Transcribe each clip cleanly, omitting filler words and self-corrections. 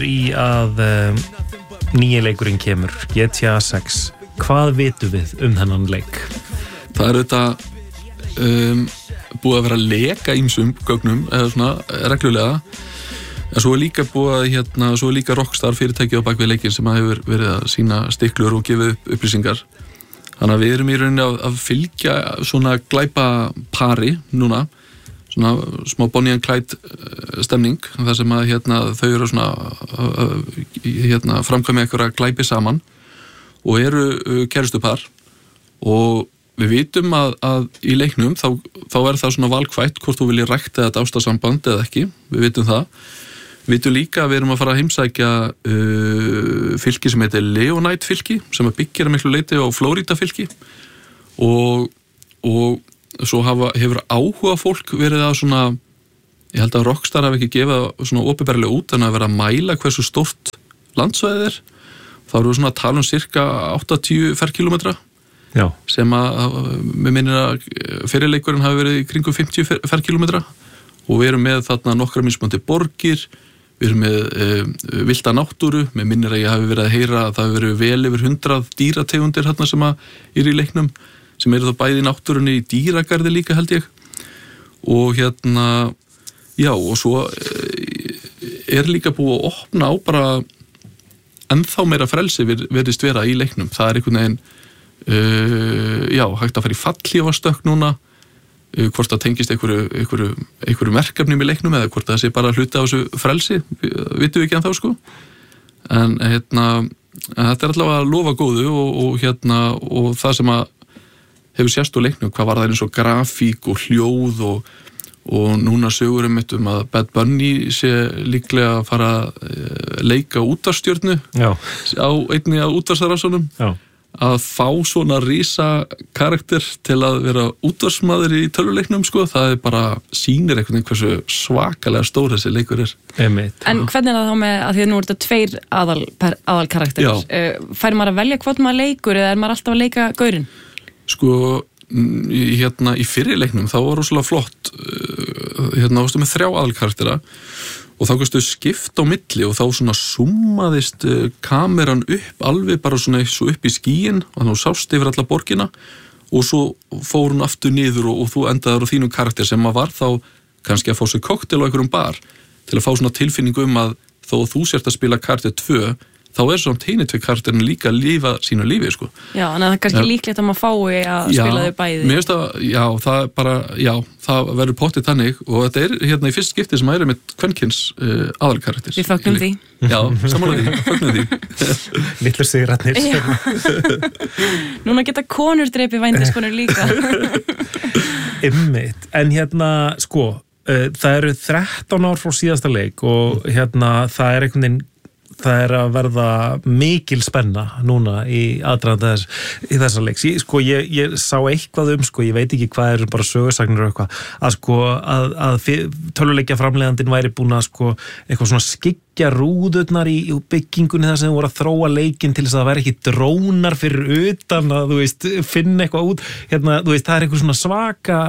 Í að nýji leikurinn kemur, GTA 6. Hvað vitum við þennan leik? Það þetta búið að vera að leka ýmsum gögnum eða svona reglulega. En svo líka búið að svo líka Rockstar fyrirtæki á bakvið leikinn sem hefur verið að sýna stiklur og gefa upp upplýsingar. Þannig að við erum í rauninni að fylgja svona glæpa pari núna. Svona smá Bonnie and Clyde stemning þar sem að þau eru svona framkvæmja einhverja glæpi saman og eru kærustupar og við vitum að í leiknum þá er það svona valkvætt hvort þú viljið rækta þetta ástarsamband eða ekki, við vitum það. Við vitum líka að við erum að fara að heimsækja fylki sem heitir Leonite fylki sem byggir að miklu leyti á Florida fylki og svo hefur áhuga fólk verið að svona, ég held að Rockstar hafi ekki gefið svona opinberlega út en að vera að mæla hversu stórt landsvæðið er. Þá erum við svona að tala cirka 80 ferkilometra sem að með minnir að fyrirleikurinn hafi verið í kringum 50 ferkilometra og við erum með þarna nokkra mismunandi borgir, við erum með villta náttúru, með minnir að ég hafi verið að heyra að það hafi verið vel yfir 100 dýrategundir þarna sem að eru í leiknum sem eru þá bæði í náttúrunni í dýragarði líka held ég og og svo er líka búið að opna á bara ennþá meira frelsi virðist vera í leiknum. Það er einhvern veginn hægt að fara í fallhlífastökk núna hvort það tengist einhverju verkefnum í leiknum eða hvort það sé bara hluti á þessu frelsi vitum við ekki ennþá sko en þetta er allavega að lofa góðu og það sem að hefur sérst úr leiknum, hvað var það eins og grafík og hljóð og núna sögur að Bad Bunny sé líklega að fara að leika útvarpsstjörnu á einni af útvarpsarássunum að fá svona rísa karakter til að vera útvarpsmaður í tölvuleiknum sko, það er bara sýnir einhvern veginn hversu svakalega stór þessi leikur er. En hvernig er það þá með að því að nú er þetta 2 aðal karakterir? Fær maður að velja hvort maður leikur eða er maður alltaf að leika gaurinn? Sko, í fyrri leiknum þá var rosalega flott varstu með 3 aðalkaraktera og þá kannstu skipt á milli og þá svona summaðist kameran upp alveg bara svona svo upp í skíin og þá sást yfir alla borgina og svo fór hún aftur niður og þú endaður á þínum karakter sem að var þá kannski að fá sér koktel á einhverjum bar til að fá svona tilfinningu að þó að þú sért að spila karakter 2 þá er svona hini 2 karakterin líka að lifa sínu lífi, sko. Já, en það er kannski líklegt að maður fái að spila þau bæði. Mér finnst að, það er bara, það verður pottið þannig og þetta er í fyrst skipti sem að er með kvenkyns aðalkarakter. Við fögnum því. Já, sammála því, fögnum því. Litlu sigratnir. Núna geta konur dreipið vændiskonur líka. Einmitt, en sko, það eru 13 ár frá síðasta leik og það er einhvern veginn það er að verða mikil spenna núna í aðdraganda þessa leiks. Ég sá eitthvað sko, ég veit ekki hvað eru bara sögusagnir og eitthvað, að tölvuleikja framleiðandinn væri búin að eitthvað svona skyggja rúðurnar í byggingunni þar sem voru að þróa leikinn til þess að það væri ekki drónar fyrir utan að, finna eitthvað út. Það er eitthvað svona svaka,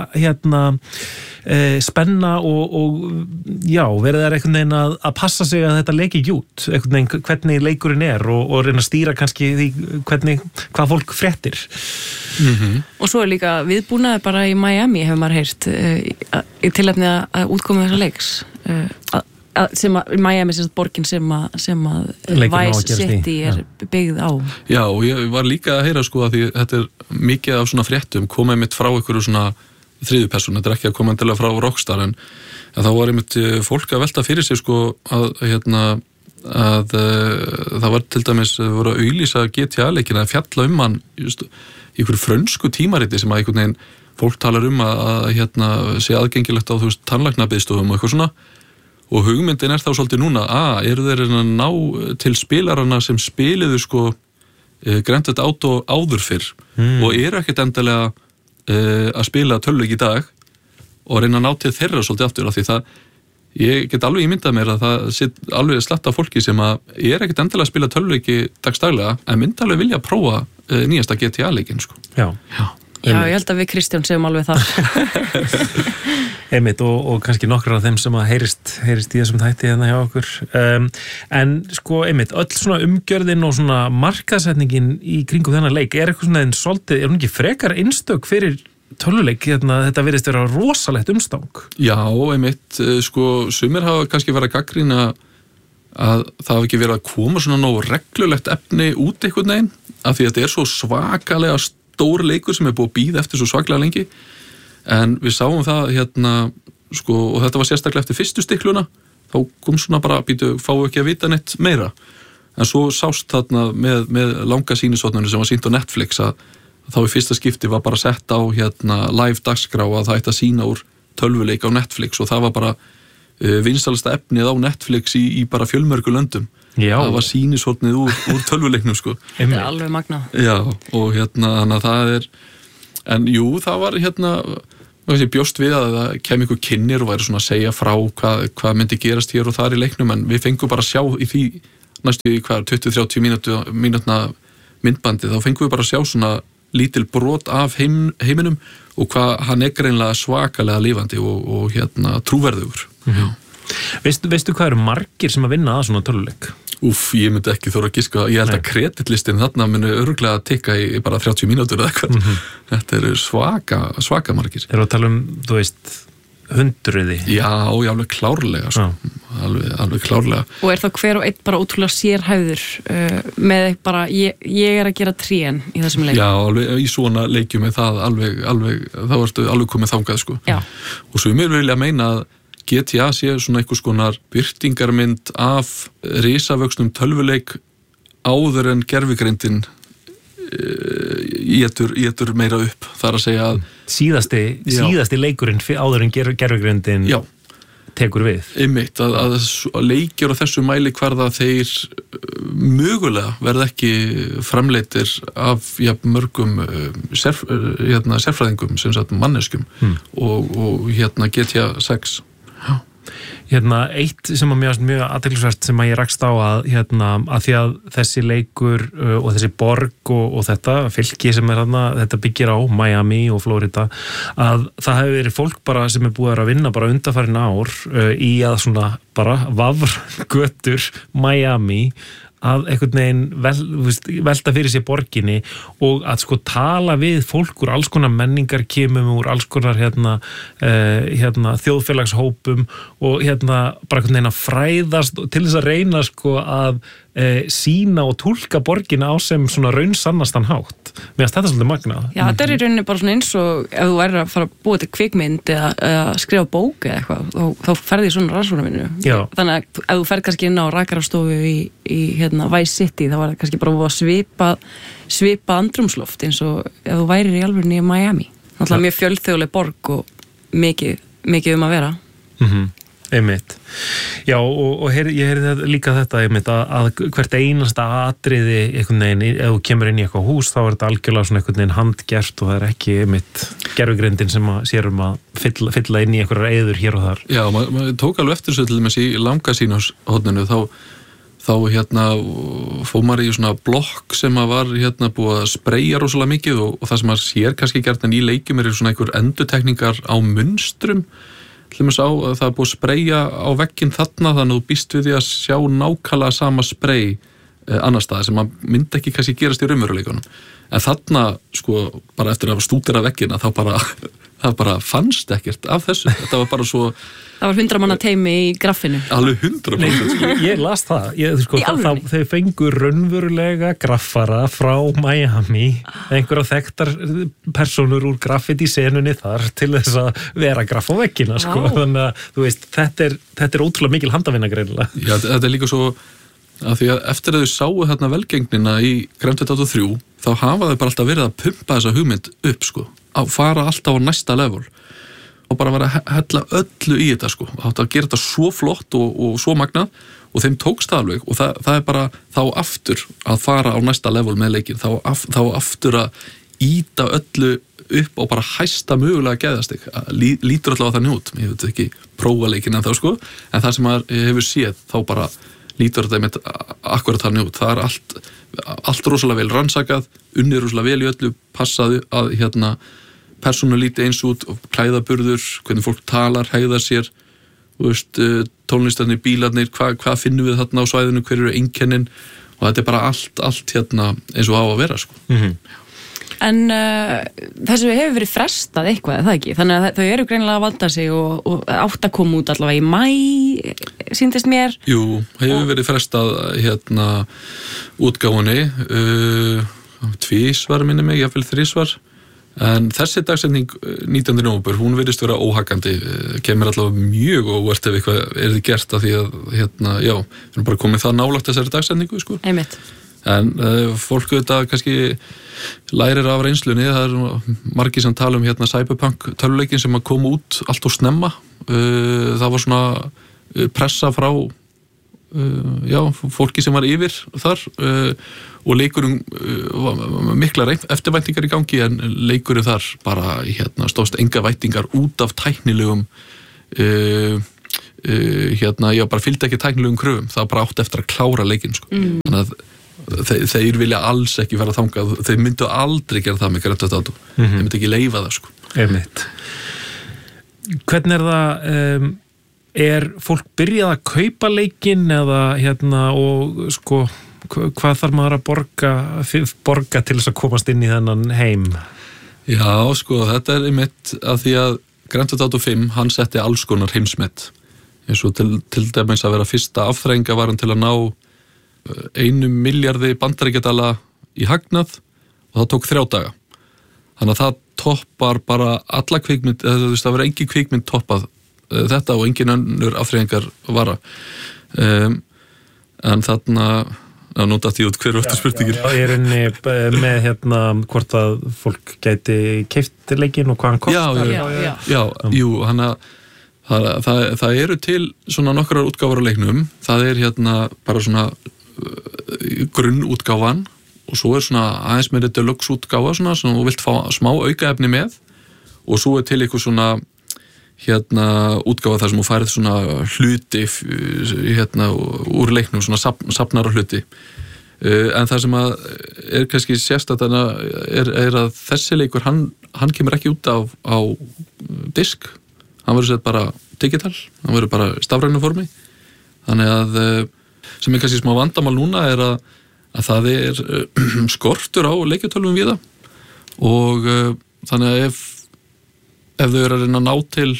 spenna og verið er einhvern veginn að passa sig að þetta leiki ekki út, einhvern veginn hvernig leikurinn er og reyna að stýra kannski því hvað fólk fréttir. Og svo er líka viðbúnaður bara í Miami hefur maður heyrt í tilefni að útkomu þessa leiks sem að Miami sem borgin sem að Vice City er byggð á. Já, og ég var líka að heyra sko að því þetta er mikið af svona fréttum komið mitt frá einhverju svona þriðju persónu, þetta er ekki að koma endilega frá Rockstar en þá var einmitt fólk að velta fyrir sig sko að það var til dæmis voru að auglýsa GTA-leikin að fjalla hann just í einhverju frönsku tímariti sem að einhvern veginn fólk talar að sé aðgengilegt á tannlæknabiðstofum og eitthvað svona og hugmyndin er þá svolítið núna eru þeir að ná til spilarana sem spiliðu sko Grand Theft Auto áður fyrr og eru ekkert endilega að spila tölvuleik í dag og reyna að ná til þeirra svolítið aftur af því það ég get alveg ímyndað mér að það sitt alveg slatta fólki sem að er ekkert endilega að spila tölvuleiki dagstaglega en myndi alveg vilja að prófa nýjasta GTA-leikin sko. Já, ég held að við Kristján segjum alveg það. Einmitt og kannski nokkrar af þeim sem að heyrist í þessum þætti hérna hjá okkur en sko einmitt, öll svona umgjörðin og svona markaðsetningin í kringum þennan leik eitthvað svona en svolítið, hún ekki frekar einstök fyrir tölvuleik, þetta virðist vera rosalegt umstang. Já, einmitt, sko, sumir hafa kannski verið að gagnrýna að það hafi ekki verið að koma svona nógu reglulegt efni út einhvern veginn, af því að þetta svo svakalega stór leikur sem búið að bíða eftir svo svakalega lengi, en við sáum það sko, og þetta var sérstaklega eftir fyrstu stikluna, þá kom svona bara fáum ekki að vita neitt meira, en svo sást þarna með langa sýnisotnunni sem var sýnt á Netflix að þá í fyrsta skipti var bara sett á live dagskrá að það ætti að sýna úr tölvuleik á Netflix og það var bara vinsælasta efnið á Netflix í bara fjölmörgu löndum. Já. Það var sýnishornið úr tölvuleiknum sko. Það alveg magnað. Já, og þannig að það en jú, það var bjóst við að það kem ykkur kynnir og væri svona að segja frá hvað myndi gerast hér og þar í leiknum, en við fengum bara að sjá í því næstu í 20-30 mínútna myndbandi, þá fengum við bara að sjá svona lítil brot af heiminum og hvað hann greinlega svakalega lifandi og trúverðugur. Veistu hvað eru margir sem að vinna að svona tölvuleik? Ég myndi ekki þóra að giska, ég held að kreditlistin þarna muni örugglega að tikka í bara 30 mínútur eða eitthvað. Þetta eru svaka margir. Erum við að tala þú veist, hundruði? Já, alveg klárlega sko. Alveg klárlega. Og þá hver og einn bara ótrúlega sérhæfður með bara, ég að gera trén í þessum leik? Já, alveg í svona leikjum er það alveg þá ertu alveg komið þangað sko. Já. Og svo mér vilja meina að GTA sé svona einhvers konar birtingarmynd af risavöxnum tölvuleik áður en gervigreindin étur meira upp. Það er að segja að síðasti leikurinn áður en gervigreindin tekur við. Einmitt, að leikjur á þessu mælikvarða þeir mögulega verða ekki framleitir af mörgum sérfræðingum sem sagt manneskjum og GTA 6. Eitt sem að mér mjög athyglisvert sem að ég rakst á að því að þessi leikur og þessi borg og þetta fylki sem þetta byggir á Miami og Florida, að það hefur verið fólk bara sem búið að vinna bara undanfarin ár í að svona bara vafrgötur Miami að einhvern veginn velta fyrir sér borginni og að sko tala við fólk úr alls konar menningarkimum, úr alls konar þjóðfélagshópum og bara einhvern veginn að fræðast til þess að reyna sko að sína og túlka borgina á sem svona raunsannastan hátt. Mér finnst þetta svolítið magnað. Já, þetta í rauninni bara svona eins og ef þú værir að fara að búa til kvikmynd eða skrifa bók eða eitthvað, þá ferði í svona rannsóknarvinnu. Þannig að ef þú ferð kannski inn á rakarastofu í Vice City, þá var það kannski bara að svipa andrumsloft eins og ef þú værir í alvörunni í Miami. Náttúrulega mjög fjölþjóðleg borg og mikið að vera. Einmitt. Já, og ég heyrði líka þetta einmitt að hvert einasta atriði einhvern veginn, ef þú kemur inn í eitthvað hús þá er þetta algjörlega svona einhvern veginn handgert og það er ekki einmitt gervigreindin sem að sér að fylla inn í einhverjar eyður hér og þar. Já, maður tók alveg eftir þessu til dæmis í langa sýnishorninu þá fór maður í svona blokk sem að var búið að spreyja rosalega mikið og það sem maður sér kannski gert en í leikjum svona einhver endurtekningar á munstrum. Sá að það búið að spreyja á vegginn þarna þannig að þú býst við því að sjá nákvæmlega sama sprey annar staðar sem maður myndi ekki kannski gerast í raunveruleikunum. En þarna sko bara eftir að stúdera veggina það bara fannst ekkert af þessu. Þetta var bara svo Það var 100 manna teimi í graffinu. Alveg 100%. Ég las það. Þau fengur raunverulega graffara frá Miami, einhverja þekktar persónur úr graffiti-senunni þar til þess að vera graff á veggina. Þannig að þú veist, þetta er ótrúlega mikil handavinna greinilega. Já, þetta er líka svo að því að eftir að þau sáu þarna velgengnina í Grand Theft Auto 3, þá hafa þau bara alltaf verið að pumpa þessa hugmynd upp, að fara alltaf á næsta level. Og bara vera að hella öllu í þetta átt að gera þetta svo flott og svo magnað og þeim tókst það alveg og það er bara þá aftur að fara á næsta level með leikinn, þá aftur að íta öllu upp og bara hæsta mögulega geðastig, lítur alltaf þannig út, ég veit ekki prófa leikinn en þá en það sem maður hefur séð þá bara lítur þetta með akkurat þannig út, það er allt rosalega vel rannsakað, unnið rosalega vel í öllu, passaði að persóna líti eins út, klæðaburður, hvernig fólk talar, hegðar sér, tónlistarnir, bílarnir, hvað finnum við þarna á svæðinu, hver eru einkennin, og þetta bara allt hérna eins og á að vera, sko. En þessu hefur verið frestað eitthvað, er það ekki? Þannig að þau eru greinilega að valda sig og átt að koma út allavega í maí, sýndist mér. Jú, hefur verið frestað hérna útgáfunni, tvísvar minni mig, jafnvel þrísvar. En þessi dagsetning 19. nóvember, hún virðist vera óhaggandi, kemur allavega mjög óvart ef eitthvað er þið gert af því að hérna, já, við erum bara komið það nálægt þessari dagsetningu, sko. Einmitt. En fólk auðvitað kannski lærir af reynslunni, það er margir sem tala hérna Cyberpunk töluleikin sem að koma út allt og snemma, það var svona pressa frá fólki sem var yfir þar og leikurinn miklar eftirvæntingar í gangi, en leikurinn þar bara hérna stóðst enga væntingar út af tæknilegum bara fylgdi ekki tæknilegum kröfum, það bara átt eftir að klára leikinn, sko. Þannig að þeir vilja alls ekki vera þangað, þeir myndu aldrei gera það með Grand Theft Auto, þeir myndu ekki leyfa það, sko. Einmitt. Hvernig er það, er fólk byrjað að kaupa leikinn eða hérna og sko, hvað þarf maður að borga til þess að komast inn í þennan heim? Já, sko, þetta er einmitt að því að Grand Theft Auto 5, hann setti alls konar heimsmet, eins og til dæmis að vera fyrsta afþrænga var hann til að ná 1 milljarði bandaríkjadala í hagnað og það tók 3 daga. Þannig að það toppar bara alla kvikmynd, það verður engin kvikmynd toppað þetta og engin önnur afþreyingar vara. En þarna, nú datt ég út hver var þetta spurningin. Já, ég er inni með hérna hvort að fólk gæti keypt leikinn og hvað hann kostar. Já, jú, hann að það eru til svona nokkrar útgáfur á leiknum, það er hérna bara svona grunnútgáfan og svo er svona aðeins meiri deluxe útgáfa svona sem þú vilt fá smá aukaefni með, og svo er til eitthvað svona hérna útgáfa þar sem þú færið svona hluti hérna úr leiknum, svona safnara hluti, en það sem að er kannski sérstætt er að þessi leikur hann kemur ekki út á disk, hann verður sett bara digital, hann verður bara stafrænu formi, þannig að sem er kannski smá vandamál núna er að það er skortur á leikjatölvum við það, og þannig að ef þau eru að reyna að ná til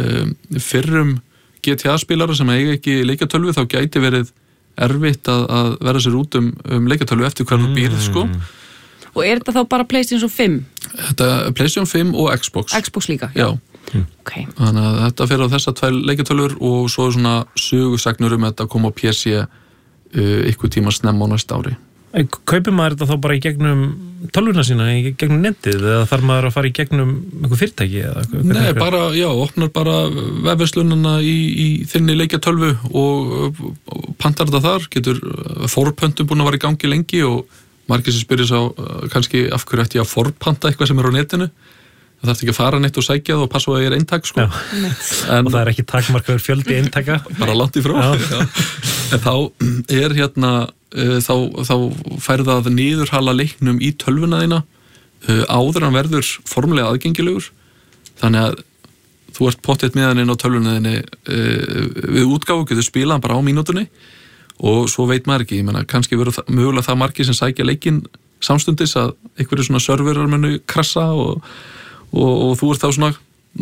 fyrrum GTA-spilara sem eiga ekki leikjatölvu, þá gæti verið erfitt að vera sér út leikjatölvu eftir hver þú býrð, sko. Og er þetta þá bara PlayStation 5? Þetta er PlayStation 5 og Xbox. Xbox líka? Já. Okay. Þannig að þetta fer á þessa 2 leikjatölvur og svo er svona sögusagnur þetta að koma á PC ykkur tíma snemma á næsta ári. Kaupir maður þetta þá bara í gegnum tölvuna sína, í gegnum netið, eða þarf maður að fara í gegnum einhver fyrirtæki? Nei, bara, opnar bara vefverslunina í þinni leikjatölvu og pantar þetta þar, getur forpöntum búin að vera í gangi lengi og margir sem spyrir sá kannski af hverju ætti ég að forpanta eitthvað sem er á netinu. Það þarf ekki að fara neitt og sækja það og passa að ég er eintak, sko. Og það er ekki takmarkaður fjöldi eintaka. Bara langt í frá. En þá er hérna, þá færða það niðurhala leiknum í tölvuna þína áður hann verður formulega aðgengilegur. Þannig að þú ert pottet með hann inn á tölvuna þinni við útgáfu, getur spilað bara á mínútunni og svo veit maður ekki, ég meina, kannski verður mögulega það margir sem sækja leikinn samstundis að einhverju svona serverar munu krassa og þú ert þá svona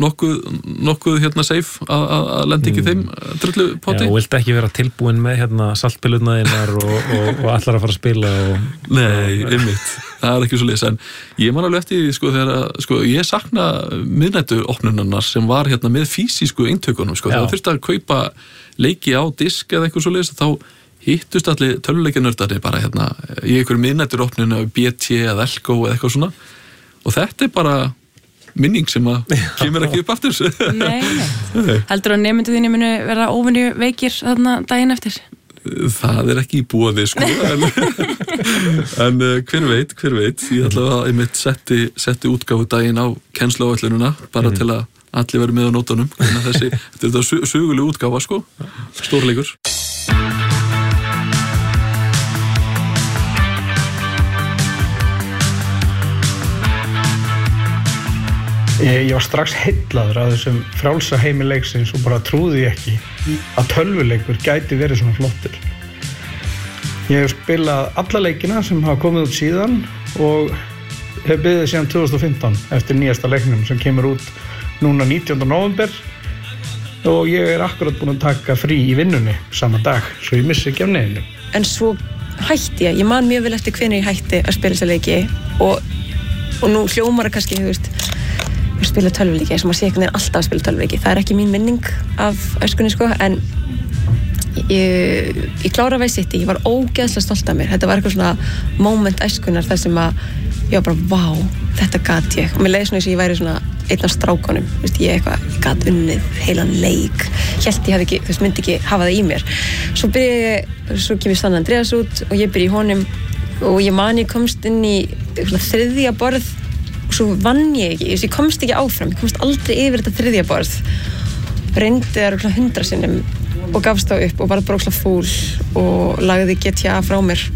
nokkuð hérna safe að lenda ekki þeim drullu potti. Já, og vilt ekki vera tilbúin með hérna saltpilurnaðinnar og allar að fara að spila Nei, einmitt, það er ekki svo leys, en ég man alveg eftir sko þegar ég sakna miðnættu opnunarnar sem var hérna með físísku eintökunum, sko, þegar þurfti að kaupa leiki á disk eða eitthvað svo leys, þá hittust allir töluleikjanördari bara hérna í einhverju miðnættur opnunu BT eða Elko eða eitthvað svona, og þetta er bara minning sem að kemur ekki upp aftur. Nei. Heldur að nemendur þínu munu vera óvenju veikir þarna daginn eftir? Það er ekki í boði, sko, en hver veit, ég ætla að einmitt setti útgáfu daginn á kennsluáætlunina bara til að allir verið með á nótunum, þannig að þetta er söguleg útgáfa, sko, stórleikur. Ég var strax heillaður að þessum frjálsa heimi leiksins og bara trúði ég ekki að tölvuleikur gæti verið svona flottur. Ég hef spilað alla leikina sem hafa komið út síðan og hef beðið síðan 2015 eftir nýjasta leiknum sem kemur út núna 19. november og ég akkurat búin að taka frí í vinnunni sama dag svo ég missi ekki af neinu. En svo hætti ég man mjög vel eftir hvenær ég hætti að spila þessa leiki og nú hljómar það kannski, þú veist, spila tölvuleiki sem að sé einhvern veginn alltaf að spila tölvuleiki. Það ekki mín minning af æskunni, sko, en ég klára Vice City, ég var ógeðslega stolt af mér. Þetta var eitthvað svona moment æskunnar þar sem að ég var bara, vá, þetta gat ég. Og mér leiði svona eins og ég væri svona einn af strákunum, þú veist, ég gat unnið heilan leik. Hélt ég hafi ekki, þú veist, myndi ekki hafa það í mér. Svo kemur San Andreas út og ég byrja í honum og ég komst inn í þriðja borð og svo vann ég ekki, ég komst ekki áfram, ég komst aldrei yfir þetta þriðja borð. Reyndi það 100 sinnum og gafst þá upp og var bara fúl og lagði GTA frá mér